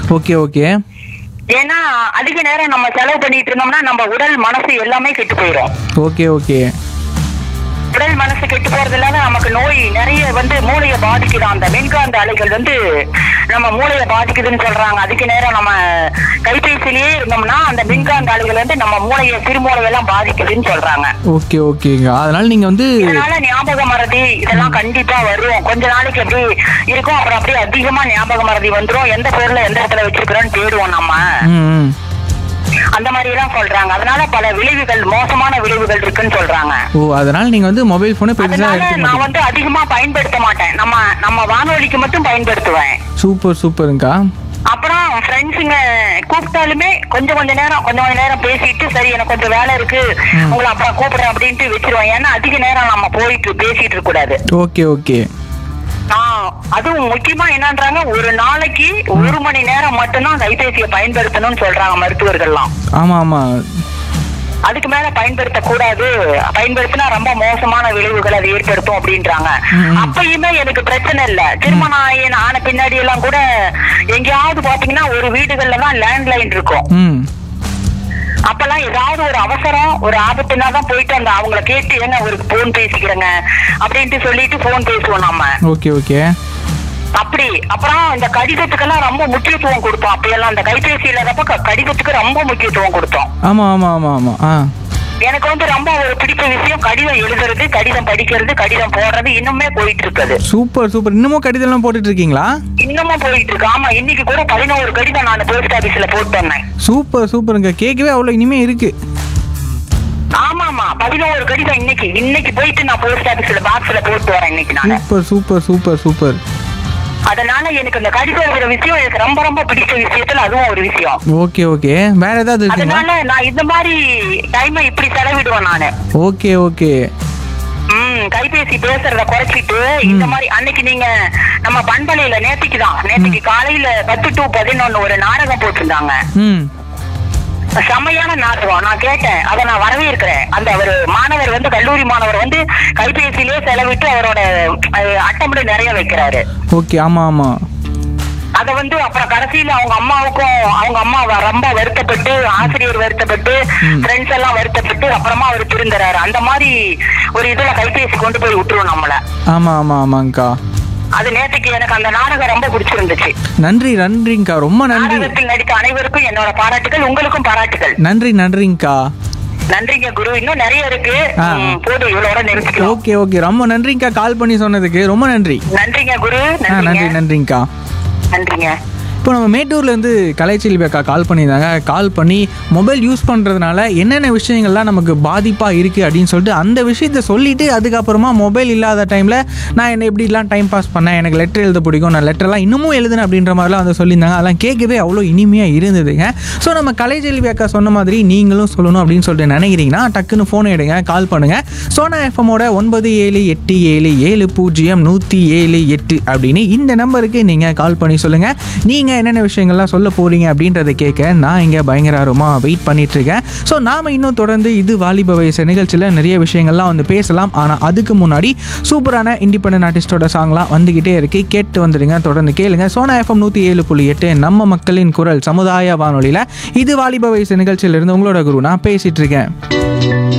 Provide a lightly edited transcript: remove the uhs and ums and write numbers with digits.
Okay okay. ஏன்னா அதிக நேரம் நம்ம செலவு பண்ணிட்டு இருந்தோம்னா நம்ம உடல் மனசு எல்லாமே கெட்டு போயிடும். Okay okay. உடல் மனசு கெட்டு போறது இல்லாத நமக்கு நோய் நிறைய மூளையை பாதிக்குது. அந்த மின்காந்த அலைகள் நம்ம மூளையை பாதிக்குதுன்னு சொல்றாங்க. அதிக நேரம் நம்ம கைபேசியிலேயே இருந்தோம்னா அந்த மின்காந்த அலைகள் நம்ம மூளையை சிறுமூளையெல்லாம் பாதிக்குதுன்னு சொல்றாங்க. ஓகே ஓகேங்க. அதனால நீங்க இதனால ஞாபக மறதி இதெல்லாம் கண்டிப்பா வரும். கொஞ்ச நாளைக்கு எப்படி இருக்கும், அப்புறம் அப்படியே அதிகமா ஞாபக மறதி வந்துரும். எந்த பொருளை எந்த இடத்துல வச்சிருக்கிறோன்னு தேடுவோம் நம்ம. அந்த மாதிரி எல்லாம் சொல்றாங்க. அதனால பல விளைவுகள், மோசமான விளைவுகள் இருக்குன்னு சொல்றாங்க. ஓ, அதனால நீங்க மொபைல் போனை பெருசா நான் அதிகமா பயன்படுத்த மாட்டேன். நம்ம வானொலிக்கு மட்டும் பயன்படுத்துவேன். சூப்பர் சூப்பருங்கா. அப்புறம் ஃப்ரெண்ட்ஸுங்க கூப்பிட்டாலுமே கொஞ்சம் நேரம் பேசிட்டு, சரி எனக்கு கொஞ்சம் வேலை இருக்கு உங்களை அப்புறம் கூப்பிடுறேன் அப்படின்ட்டு வச்சிருவேன். ஏன்னா அதிக நேரம் நம்ம போயிட்டு பேசிட்டு இருக்க கூடாது. Okay okay. அதுவும் முக்கியமா என்னன்றாங்க, ஒரு நாளைக்கு 1 மணி நேரம் மட்டும்தான் கைபேசியை பயன்படுத்தணும்னு சொல்றாங்க மருத்துவர்கள்லாம். ஆமா ஆமா. அதுக்கு மேல பயன்படுத்த கூடாது, பயன்படுத்தினா ரொம்ப மோசமான விளைவுகள் அது ஏற்படுத்தும் அப்படின்றாங்க. அப்பயுமே எனக்கு பிரச்சனை இல்ல. திருமணம் ஆன பின்னாடி எல்லாம் கூட எங்கேயாவது பாத்தீங்கன்னா ஒரு வீடுகள்ல தான் லேண்ட்லைன் இருக்கும். அப்பெல்லாம் ஏதாவது ஒரு அவசரம், ஒரு ஆபத்துனா தான் போயிட்டு அந்த அவங்கள கேட்டு ஏங்க ஒரு போன் பேசிக்கிறேங்க அப்படின்ட்டு சொல்லிட்டு போன் பேசுவோம் நம்ம. Okay okay. அப்படி அப்புறம் இந்த கடிதத்துக்கெல்லாம் ரொம்ப முக்கியத்துவம் கொடுத்தோம். அப்பெல்லாம் அந்த கைபேசி இல்லாதப்ப கடிதத்துக்கு ரொம்ப முக்கியத்துவம் கொடுத்தோம். ஆமா ஆமா ஆமா ஆமா. எனக்கு ரொம்ப ஒரு பிடிச்ச விஷயம் கடிதம் எழுதுறது, கடிதம் படிக்கிறது, கடிதம் போடுறது இன்னுமே போயிட்டு இருக்குது. Super super. இன்னமும் கடிதம் எல்லாம் போட்டுட்டு இருக்கீங்களா? இன்னமும் போயிட்டு இருக்கு. ஆமா, இன்னைக்கு கூட 11 கடிதம் நான் போஸ்ட் ஆபீஸ்ல போட்டு வந்தேன். சூப்பர் சூப்பருங்க. கேட்கவே அவ்வளவு இனிமே இருக்கு. ஆமா 11 கடிதம் இன்னைக்கு போயிட்டு நான் போஸ்ட் ஆபீஸ்ல பாக்ஸ்ல போட்டு வரேன் இன்னைக்கு நான். Super super super super. அதனால எனக்கு இந்த கடிதம் எழுதுற விஷயம் எனக்கு ரொம்ப பிடிச்ச விஷயத்துல அதுவும் ஒரு விஷயம். Okay okay. வேற ஏதாவது? அதனால நான் இந்த மாதிரி டைமை இப்படி செலவிடுவேன் நானு. Okay okay. கைபேசி பேசுறத குறைச்சிட்டு இந்த மாதிரி அன்னைக்கு நீங்க நம்ம பண்பலையில நேத்திக்கு காலையில 10 to 11 ஒரு நாடகம் போட்டிருந்தாங்க. செம்மையான நாடகம். நான் கேட்டேன், அதை நான் வரவேற்கிறேன். அந்த ஒரு மாணவர் கல்லூரி மாணவர் கைபேசியிலே செலவிட்டு அவரோட அட்டம்படி நிறைய வைக்கிறாரு. ஓகே. ஆமா ஆமா. அத அப்புறம் கடைசியில அவங்க அம்மா ரொம்ப வருத்தப்பட்டு, ஆசிரியர் வருத்தப்பட்டு, ஃப்ரெண்ட்ஸ் எல்லாம் வருத்தப்பட்டு அப்புறமா அவர் திருந்துறாரு. அந்த மாதிரி ஒரு இதுல கைபேசி கொண்டு போய் விட்டுருவோம் நம்மள. ஆமா ஆமா ஆமாங்கா. அது நேற்றுக்கு எனக்கு அந்த நாடகம் ரொம்ப பிடிச்சிருந்துச்சு. நன்றிங்கா, ரொம்ப நன்றி. நாடகத்தில் நடித்த அனைவருக்கும் என்னோட பாராட்டுகள், உங்களுக்கும் பாராட்டுகள். நன்றிங்கா. நன்றிங்க குரு. இன்னும் நிறைய இருக்கு, போதும் இவ்வளோட நிறுத்திக்கலாம். Okay okay. ரொம்ப நன்றிங்கா கால் பண்ணி சொன்னதுக்கு. ரொம்ப நன்றி. நன்றிங்க குரு. நன்றிங்கா. நன்றிங்க. இப்போ நம்ம மேட்டூர்லேருந்து கலைச்செல்வி அக்கா கால் பண்ணியிருந்தாங்க. கால் பண்ணி மொபைல் யூஸ் பண்ணுறதுனால என்னென்ன விஷயங்கள்லாம் நமக்கு பாதிப்பாக இருக்குது அப்படின்னு சொல்லிட்டு அந்த விஷயத்த சொல்லிவிட்டு அதுக்கப்புறமா மொபைல் இல்லாத டைமில் நான் என்ன எப்படிலாம் டைம் பாஸ் பண்ணேன், எனக்கு லெட்டர் எழுத பிடிக்கும், நான் லெட்டர்லாம் இன்னமும் எழுதுனேன் அப்படின்ற மாதிரிலாம் சொல்லியிருந்தாங்க. அதெல்லாம் கேட்கவே அவ்வளோ இனிமையாக இருந்ததுங்க. ஸோ நம்ம கலைச்செல்வி அக்கா சொன்ன மாதிரி நீங்களும் சொல்லணும் அப்படின்னு சொல்லிட்டு நினைக்கிறீங்கன்னா டக்குன்னு ஃபோனை எடுங்க, கால் பண்ணுங்கள். சோனா எஃப்எம்மோட 9787700178 அப்படின்னு இந்த நம்பருக்கு நீங்கள் கால் பண்ணி சொல்லுங்கள். நீங்கள் என்னென்ன விஷயங்கள்லாம் சொல்ல போறீங்க அப்படின்றத கேட்க நான் இங்கே பயங்கர ஆர்வமாக வெயிட் பண்ணிட்டு இருக்கேன். ஸோ நாம் இன்னும் தொடர்ந்து இது வாலிப வயசு நிகழ்ச்சியில் நிறைய விஷயங்கள்லாம் பேசலாம். ஆனால் அதுக்கு முன்னாடி சூப்பரான இண்டிபெண்டன்ட் ஆர்டிஸ்டோட சாங்லாம் வந்துகிட்டே இருக்கு, கேட்டு வந்துடுங்க. தொடர்ந்து கேளுங்க. சோனா எஃப்எம் 107.8 நம்ம மக்களின் குரல் சமுதாய வானொலியில் இது வாலிப வயசு நிகழ்ச்சியிலிருந்து உங்களோட குரு நான் பேசிட்டு இருக்கேன்.